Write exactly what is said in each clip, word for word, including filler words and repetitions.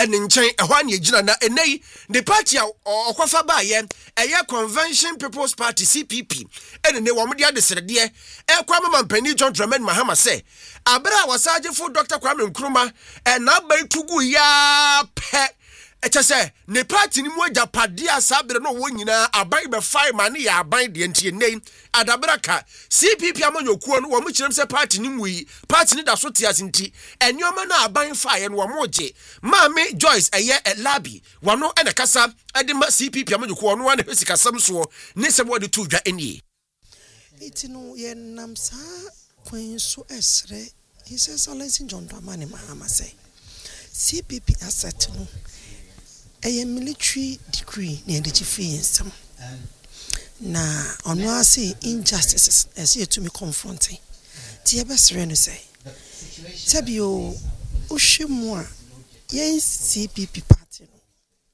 ene nchen ehwa na egina na enei the party okwafa ba ye eye Convention People's Party C P P ene ne wo mde adesrede e kwa mama mpani John Dramani Mahama se abra wasaje fu Doctor Kwame Nkrumah e na ba tugu ya pe Echese ne party ni mu ajapade asabere no wo nyina aban be five man ya aban de ntie nei adabraka C P P amanyokuo no wo mu kirem se party ni mu yi party ni da so tia sinti enyoma na aban five no wo moje Mame Joyce eye Labi wano ene kasa ade ma C P P amanyokuo no wana hesi kasam so ne se wo de tu dwa eni iti no ye nam sa kwen so esre he says Olensing John Dramani Mahama say C P P asset no a military degree near the chief some na ono ase injustices as you to me confronting tie be sere say sabio ohwemu a yen C P P party no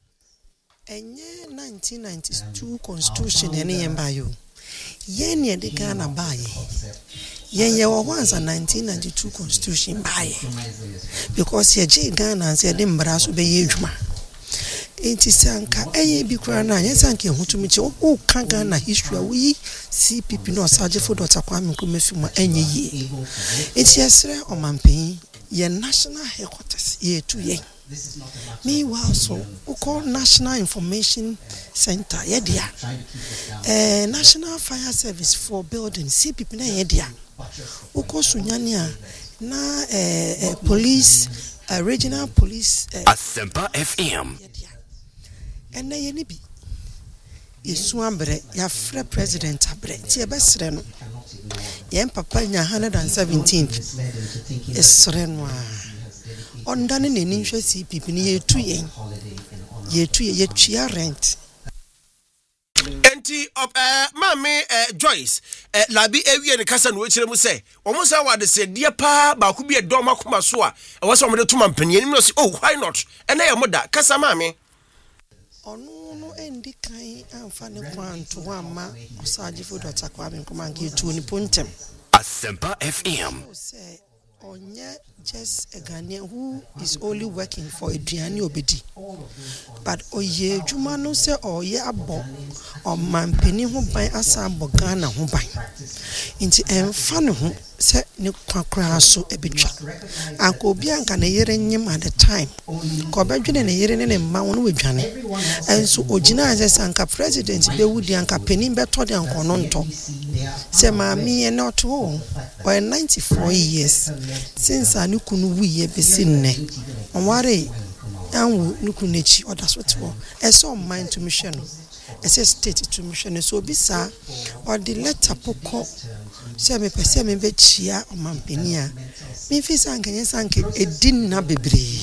enye nineteen ninety-two constitution ene yen ba yo yen ne de Ghana ba ye yen ye wo once nineteen ninety-two constitution ba ye because ye je Ghana say de mbra so be ye adwuma enti sanka eye bi kura na anya sanka ehutumiche o kan Ghana history a we C P P no Saje for Doctor Kwame Nkrumah fima enye ye enti esre omampen ye national headquarters ye tu ye me also uko National Information Center ye dia eh National Fire Service for building C P P na ye dia uko sunyani a na eh, eh police uh, regional police uh, Asempa F M ena ye ni bi yesu ambre ya frɛ president abre ti e besre no ye papa nya one hundred seventeenth esre no a onda ne ni nhwe C P P ni ye tu ye ye tu ye tua rent enti of uh, Mame uh, Joyce uh, Labi ewie ne kasa no kire mu se omo sa wa de se die pa ba ku bi e dom akoma so a e wo se omo de to mampani ni no se oh why not ena ye moda kasa Mame ono no endi kan amfa ne kwanto ama Saje for Doctor Kwame Nkrumah ke tu ni pontem Asempa F M say onye just a Ghanaian who is only working for Adriani Obedi but oye adwuma no say oye abo o mampeni ho ban asambo Ghana ho ban nti emfa ne ho say ne kwakra so ebetwa anka obi anka na yere nyim at the time ko bedwene ne yere ne ne mma won wedwane enso ogina ase anka president be wudi anka penin beto de anka no nto say maami e not ho o ninety-four years since anukunu wiye besinne onware anwu nukunechi odasotwo eso mind to mission ese state to mission so bisa or the letter poko se me pese me be chia omampeni a me fi sanke nsanke edin na bebre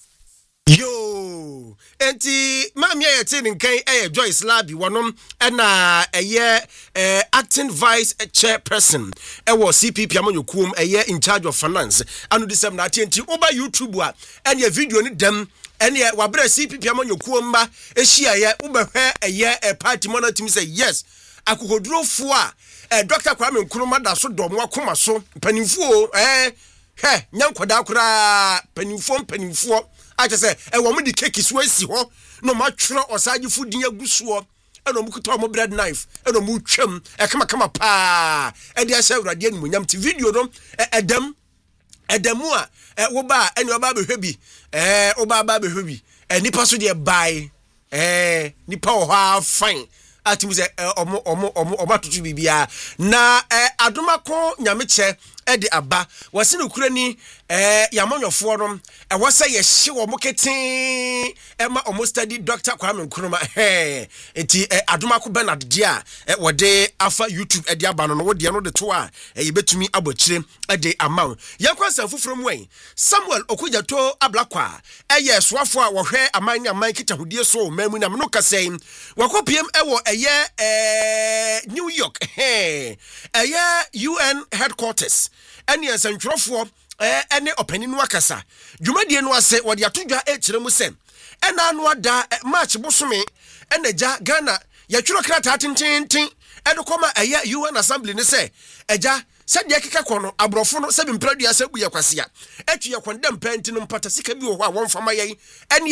yo enti Mame ye tin nkan eye Joyce Labi wonom na eye eh, acting vice chairperson ewo C P P amanyokuom eye in charge of finance anu disem na enti oba YouTube a ene video ni dem ene wabra C P P amanyokuom ma ehia ye ubehwe eye a party monatim say yes akokodurofo a eh, Doctor Kwame Nkrumah da so dom akoma so panimfo eh he nyankoda kura panimfo panimfo acha say e wo mu di cake so asi ho no ma twere Osaje fudin agusuo e no mu kuto mo bread knife e no mu twam e kama kama pa e dia sha urade ni munyam ti video no edam edamu a wo ba eni oba behwe bi eh oba ba behwe bi e nipa so de bai eh nipa wo ha fine atimu se omo omo omo obatutu bibia na adomako nyameche e de aba wase no kura ni eh yamonyofo no e wase ye hye wo moketen e ma omo study Doctor Kwame Nkrumah eh enti adomako Bernard dia e wode afa YouTube e de aba no no wode no de to a e yebetumi abokire e de amaw yakwansa fufuro mu en Samuel Okudjato Ablakwa e ye soafo a wo hwe aman aman kitahudie so mamu na no kasen wakopiem e wo eye eh New York eh eye U N headquarters ene asantwrofo eh ene opani no akasa dwumadie no ase wode atodwa e kire mu sem ena anu ada march bosome ena ja Ghana ya twiro krata tintintin ene koma eye U N assembly ne se eja sɛdeɛ keka kɔ no abrɔfo no sɛ bimpradua sɛ bu yɛ kwasea atwi yɛ kwandam pɛnti no mpata sika bi wɔ hɔ a wɔmfama yɛn ɛne